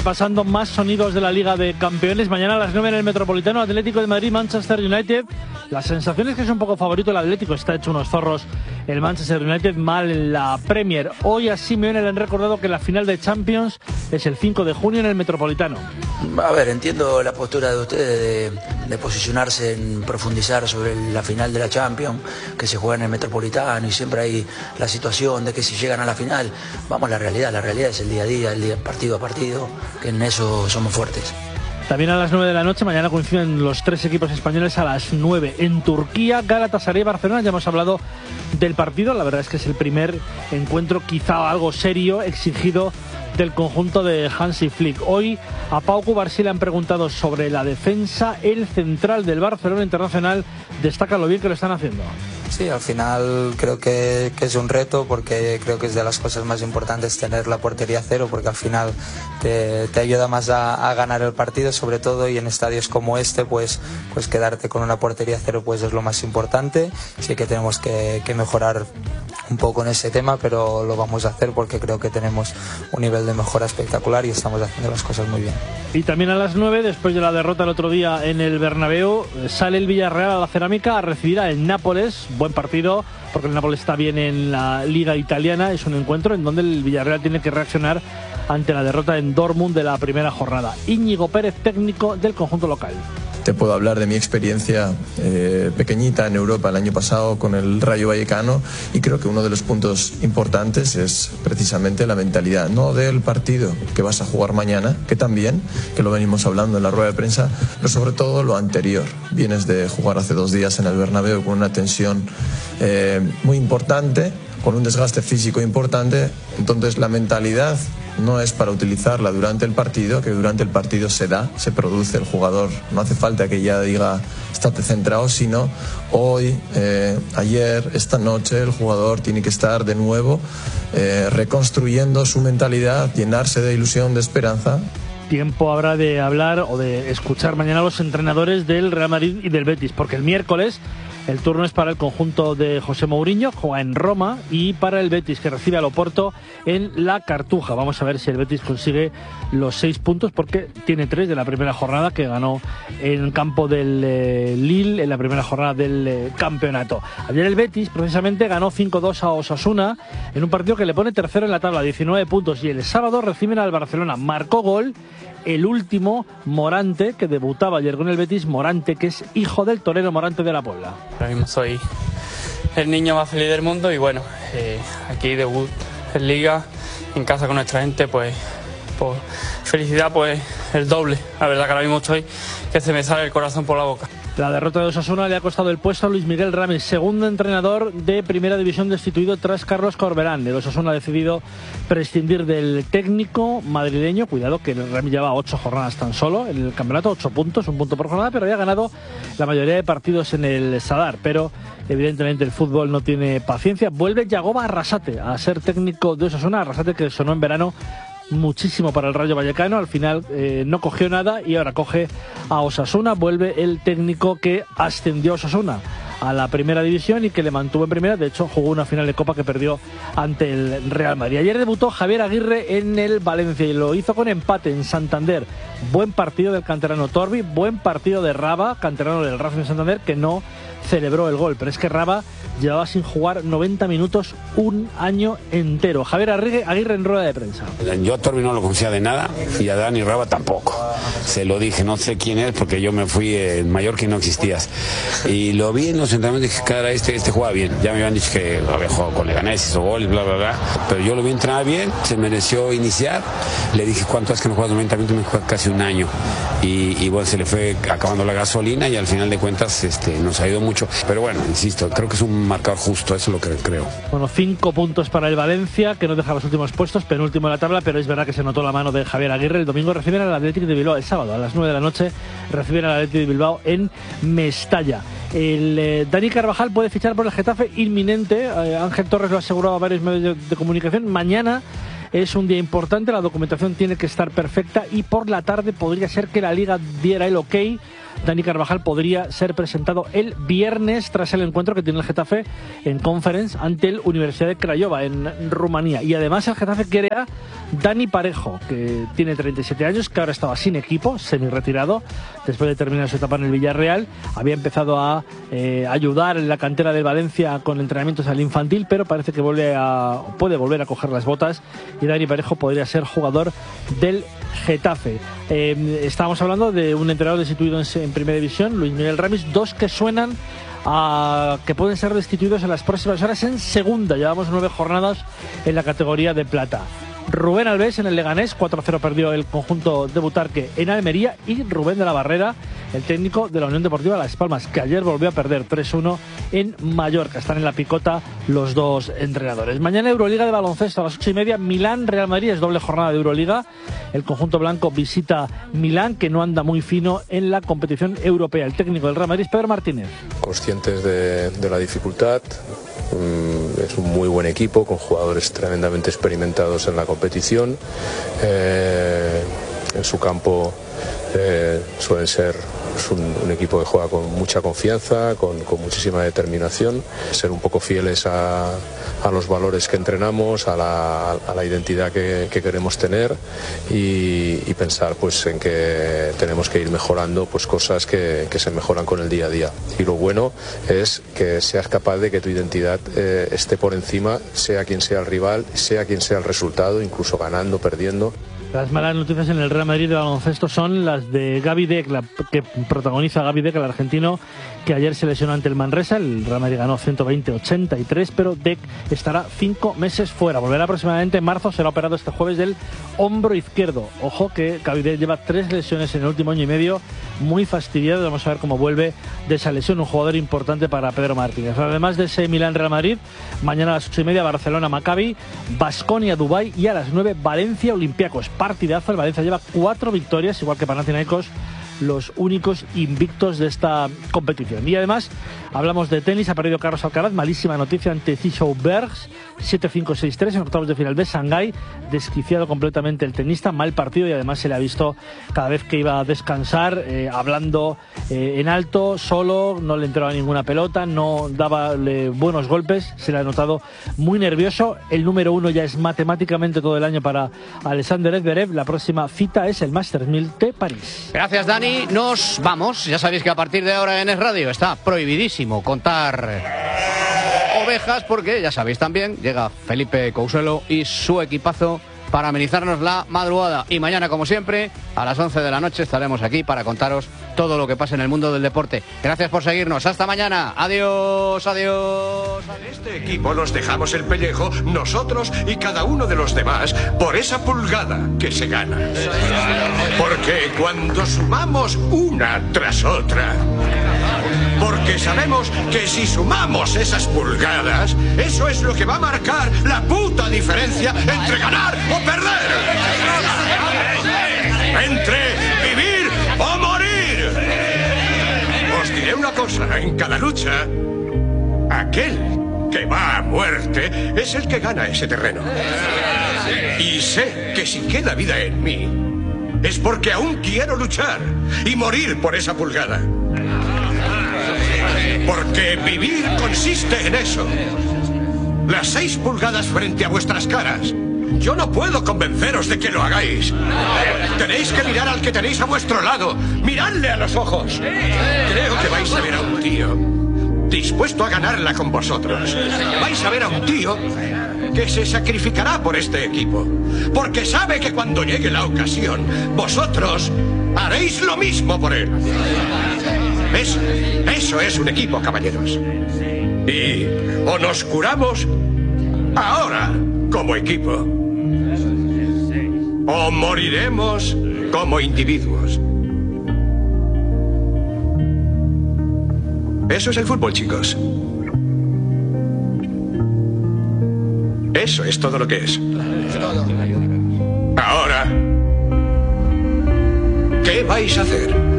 repasando más sonidos de la Liga de Campeones. Mañana a las 9 en el Metropolitano, Atlético de Madrid, Manchester United. La sensación es que es un poco favorito el Atlético, está hecho unos zorros el Manchester United, mal en la Premier. Hoy a Simeone le han recordado que la final de Champions es el 5 de junio en el Metropolitano. A ver, entiendo la postura de ustedes de posicionarse en profundizar sobre la final de la Champions, que se juega en el Metropolitano y siempre hay la situación de que si llegan a la final, vamos a la realidad es el día a día, el día partido a partido, que en eso somos fuertes. También a las 9 de la noche, mañana coinciden los tres equipos españoles a las 9 en Turquía, Galatasaray y Barcelona. Ya hemos hablado del partido, la verdad es que es el primer encuentro quizá algo serio, exigido del conjunto de Hansi Flick. Hoy a Pau Cubarsí le han preguntado sobre la defensa. El central del Barcelona Internacional destaca lo bien que lo están haciendo. Sí, al final creo que es un reto, porque creo que es de las cosas más importantes tener la portería cero, porque al final te ayuda más a ganar el partido, sobre todo, y en estadios como este pues quedarte con una portería cero pues es lo más importante. Sí que tenemos que mejorar un poco en ese tema, pero lo vamos a hacer porque creo que tenemos un nivel de mejora espectacular y estamos haciendo las cosas muy bien. Y también a las 9, después de la derrota el otro día en el Bernabéu, sale el Villarreal a la Cerámica a recibir al Nápoles. Buen partido, porque el Nápoles está bien en la Liga Italiana. Es un encuentro en donde el Villarreal tiene que reaccionar ante la derrota en Dortmund de la primera jornada. Íñigo Pérez, técnico del conjunto local. Te puedo hablar de mi experiencia pequeñita en Europa el año pasado con el Rayo Vallecano, y creo que uno de los puntos importantes es precisamente la mentalidad, no del partido que vas a jugar mañana, que también, que lo venimos hablando en la rueda de prensa, pero sobre todo lo anterior. Vienes de jugar hace 2 días en el Bernabéu con una tensión muy importante, con un desgaste físico importante, entonces la mentalidad no es para utilizarla durante el partido, que durante el partido se produce, el jugador no hace falta que ya diga estate centrado, sino hoy, ayer, esta noche el jugador tiene que estar de nuevo reconstruyendo su mentalidad, llenarse de ilusión, de esperanza. Tiempo habrá de hablar o de escuchar mañana a los entrenadores del Real Madrid y del Betis, porque el miércoles el turno es para el conjunto de José Mourinho, juega en Roma, y para el Betis, que recibe al Oporto en la Cartuja. Vamos a ver si el Betis consigue los 6 puntos, porque tiene 3 de la primera jornada, que ganó en campo del Lille en la primera jornada del campeonato. Ayer el Betis precisamente ganó 5-2 a Osasuna en un partido que le pone tercero en la tabla, 19 puntos, y el sábado reciben al Barcelona. Marcó gol el último, Morante, que debutaba ayer con el Betis. Morante, que es hijo del torero Morante de la Puebla. Ahora mismo soy el niño más feliz del mundo, y bueno, aquí debut en Liga, en casa con nuestra gente, pues felicidad pues el doble. La verdad que ahora mismo estoy que se me sale el corazón por la boca. La derrota de Osasuna le ha costado el puesto a Luis Miguel Ramis, segundo entrenador de Primera División destituido tras Carlos Corberán. El Osasuna ha decidido prescindir del técnico madrileño. Cuidado que Ramis lleva 8 jornadas tan solo en el campeonato, 8 puntos, 1 punto por jornada, pero había ganado la mayoría de partidos en el Sadar. Pero evidentemente el fútbol no tiene paciencia. Vuelve Yagoba Arrasate a ser técnico de Osasuna. Arrasate, que sonó en verano muchísimo para el Rayo Vallecano, al final no cogió nada y ahora coge a Osasuna. Vuelve el técnico que ascendió a Osasuna a la primera división y que le mantuvo en primera. De hecho, jugó una final de Copa que perdió ante el Real Madrid. Ayer debutó Javier Aguirre en el Valencia y lo hizo con empate en Santander. Buen partido del canterano Torbi, buen partido de Raba, canterano del Racing de Santander, que no celebró el gol, pero es que Raba llevaba sin jugar 90 minutos un año entero. Javier Aguirre en rueda de prensa. Yo a Torbi no lo conocía de nada y a Dani Raba tampoco. Se lo dije, no sé quién es, porque yo me fui en Mallorca y no existías. Y lo vi en los entrenamientos y dije, cara, este juega bien. Ya me habían dicho que había jugado con Leganés, hizo goles, bla, bla, bla. Pero yo lo vi entrenar bien, se mereció iniciar. Le dije, ¿cuánto es que no juegas 90 minutos? Me juega casi un año. Y bueno, se le fue acabando la gasolina y al final de cuentas nos ha ido mucho. Pero bueno, insisto, creo que es un marcador justo, eso es lo que creo. Bueno, 5 puntos para el Valencia, que no deja los últimos puestos, penúltimo en la tabla, pero es verdad que se notó la mano de Javier Aguirre. El domingo reciben al Athletic de Bilbao, el sábado a las 9 de la noche reciben al Athletic de Bilbao en Mestalla. Dani Carvajal puede fichar por el Getafe inminente. Ángel Torres lo ha asegurado a varios medios de comunicación. Mañana es un día importante, la documentación tiene que estar perfecta y por la tarde podría ser que la Liga diera el ok Dani Carvajal podría ser presentado el viernes tras el encuentro que tiene el Getafe en Conference ante el Universidad de Craiova en Rumanía. Y además el Getafe quiere a Dani Parejo, que tiene 37 años, que ahora estaba sin equipo, semi-retirado, después de terminar su etapa en el Villarreal. Había empezado a ayudar en la cantera del Valencia con entrenamientos al infantil, pero parece que puede volver a coger las botas y Dani Parejo podría ser jugador del Getafe. Estábamos hablando de un entrenador destituido en Primera División, Luis Miguel Ramis, dos que suenan a que pueden ser destituidos en las próximas horas en Segunda. Llevamos 9 jornadas en la categoría de plata. Rubén Alves en el Leganés, 4-0 perdió el conjunto de Butarque en Almería, y Rubén de la Barrera, el técnico de la Unión Deportiva Las Palmas, que ayer volvió a perder 3-1 en Mallorca. Están en la picota los dos entrenadores. Mañana Euroliga de baloncesto a las 8:30, Milán-Real Madrid, es doble jornada de Euroliga. El conjunto blanco visita Milán, que no anda muy fino en la competición europea. El técnico del Real Madrid, Pedro Martínez. Conscientes de la dificultad. Es un muy buen equipo con jugadores tremendamente experimentados en la competición. En su campo suelen ser un equipo que juega con mucha confianza, con muchísima determinación. Ser un poco fieles a los valores que entrenamos, a la identidad que queremos tener, y pensar pues en que tenemos que ir mejorando pues cosas que se mejoran con el día a día. Y lo bueno es que seas capaz de que tu identidad esté por encima, sea quien sea el rival, sea quien sea el resultado, incluso ganando, perdiendo. Las malas noticias en el Real Madrid de baloncesto son las de Gaby Deck, que protagoniza Gaby Deck, el argentino, que ayer se lesionó ante el Manresa. El Real Madrid ganó 120-83, pero Deck estará 5 meses fuera. Volverá aproximadamente en marzo, será operado este jueves del hombro izquierdo. Ojo que Gaby Deck lleva 3 lesiones en el último año y medio, muy fastidiado. Vamos a ver cómo vuelve de esa lesión, un jugador importante para Pedro Martínez. Además de ese Milán-Real Madrid, mañana a las 8:30 Barcelona-Maccabi, Baskonia-Dubái, y a las 9 Valencia-Olympiacos. Partidazo. El Valencia lleva 4 victorias, igual que Panathinaikos, los únicos invictos de esta competición. Y además hablamos de tenis. Ha perdido Carlos Alcaraz, malísima noticia, ante Tissot Bergs, 7-5, 6-3 en octavos de final de Shanghái. Desquiciado completamente el tenista, mal partido, y además se le ha visto cada vez que iba a descansar hablando en alto, solo, no le entraba ninguna pelota, no daba buenos golpes, se le ha notado muy nervioso. El número 1 ya es matemáticamente todo el año para Alexander Zverev. La próxima cita es el Masters 1000 de París. Gracias, Dani. Nos vamos. Ya sabéis que a partir de ahora en Es Radio está prohibidísimo contar ovejas, porque ya sabéis también, llega Felipe Cousuelo y su equipazo para amenizarnos la madrugada. Y mañana, como siempre, a las 11 de la noche estaremos aquí para contaros todo lo que pasa en el mundo del deporte. Gracias por seguirnos. Hasta mañana. Adiós, adiós. En este equipo nos dejamos el pellejo, nosotros y cada uno de los demás, por esa pulgada que se gana. Porque cuando sumamos una tras otra, porque sabemos que si sumamos esas pulgadas, eso es lo que va a marcar la puta diferencia entre ganar o perder. Entre vivir o morir. Os diré una cosa, en cada lucha, aquel que va a muerte es el que gana ese terreno. Y sé que si queda vida en mí, es porque aún quiero luchar y morir por esa pulgada. Porque vivir consiste en eso. Las 6 pulgadas frente a vuestras caras. Yo no puedo convenceros de que lo hagáis. Tenéis que mirar al que tenéis a vuestro lado. Miradle a los ojos. Creo que vais a ver a un tío dispuesto a ganarla con vosotros. Vais a ver a un tío que se sacrificará por este equipo. Porque sabe que cuando llegue la ocasión, vosotros haréis lo mismo por él. Eso es un equipo, caballeros. Y o nos curamos ahora como equipo, o moriremos como individuos. Eso es el fútbol, chicos. Eso es todo lo que es. Ahora, ¿qué vais a hacer?